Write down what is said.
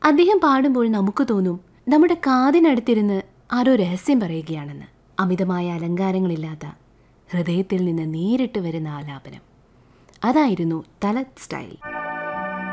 അദ്ദേഹം പാടുമ്പോൾ നമുക്ക് തോന്നും നമ്മുടെ കാതിനടുത്തിരുന്ന് ആരോ രഹസ്യം പറയുകയാണെന്ന്. അമിതമായ അലങ്കാരങ്ങളില്ലാത്ത ഹൃദയത്തിൽ നിന്ന് നേരിട്ട് വരുന്ന ആലാപനം. അതായിരുന്നു തലത് സ്റ്റൈൽ.